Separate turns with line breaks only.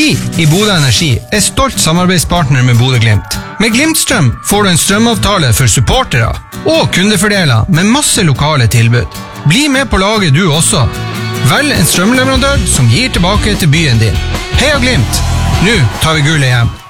Vi i Bodø Energi stolt samarbeidspartner med Bodø Glimt. Med Glimtstrøm får du en strømavtale for supportere og kundefordeler med masse lokale tilbud. Bli med på laget du også. Velg en strømleverandør som gir tilbake til byen din. Heia Glimt! Nå tar vi gullet hjem.